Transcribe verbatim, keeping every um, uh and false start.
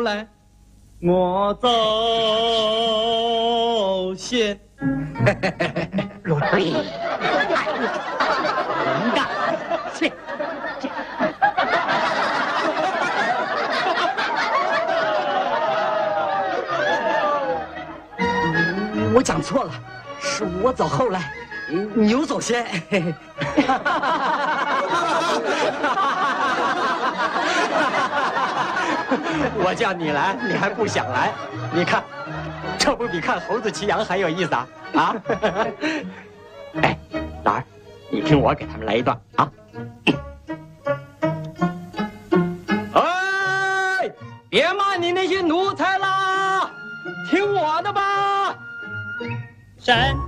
来，我走先。 罗对，能干，去。我讲错了，是我走后来，牛走先。 我叫你来，你还不想来？你看，这不比看猴子骑羊还有意思啊！啊！哎，老二，你听我给他们来一段啊！哎，别骂你那些奴才啦，听我的吧！ 闪！